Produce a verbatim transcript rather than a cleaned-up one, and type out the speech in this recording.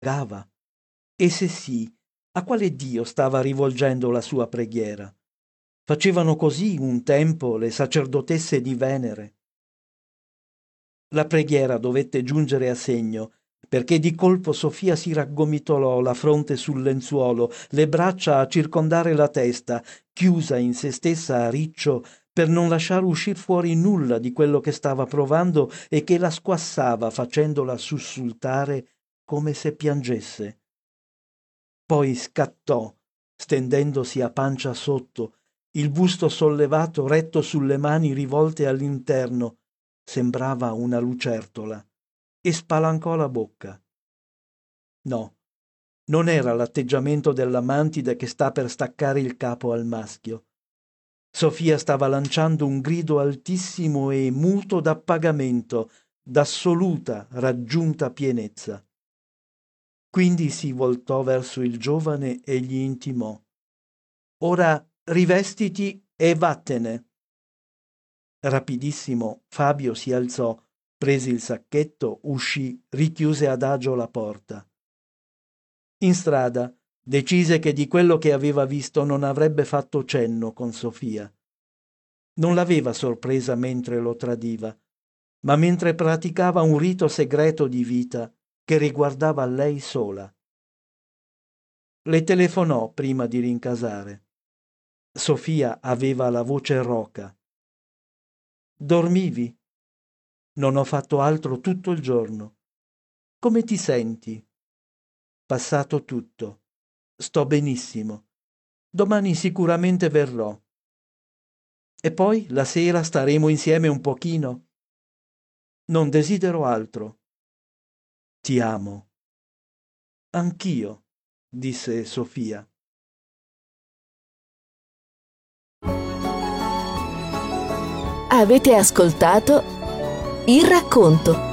pregava? E se sì, a quale Dio stava rivolgendo la sua preghiera? Facevano così un tempo le sacerdotesse di Venere. La preghiera dovette giungere a segno, perché di colpo Sofia si raggomitolò, la fronte sul lenzuolo, le braccia a circondare la testa, chiusa in se stessa a riccio per non lasciare uscir fuori nulla di quello che stava provando e che la squassava facendola sussultare come se piangesse. Poi scattò, stendendosi a pancia sotto, il busto sollevato retto sulle mani rivolte all'interno, sembrava una lucertola, e spalancò la bocca. No, non era l'atteggiamento della mantide che sta per staccare il capo al maschio. Sofia stava lanciando un grido altissimo e muto d'appagamento, d'assoluta, raggiunta pienezza. Quindi si voltò verso il giovane e gli intimò: «Ora rivestiti e vattene». Rapidissimo Fabio si alzò, prese il sacchetto, uscì, richiuse adagio la porta. In strada decise che di quello che aveva visto non avrebbe fatto cenno con Sofia. Non l'aveva sorpresa mentre lo tradiva, ma mentre praticava un rito segreto di vita che riguardava lei sola. Le telefonò prima di rincasare. Sofia aveva la voce roca. «Dormivi? Non ho fatto altro tutto il giorno. Come ti senti?» «Passato tutto. Sto benissimo. Domani sicuramente verrò. E poi la sera staremo insieme un pochino?» «Non desidero altro. Ti amo». «Anch'io», disse Sofia. Avete ascoltato Il Racconto.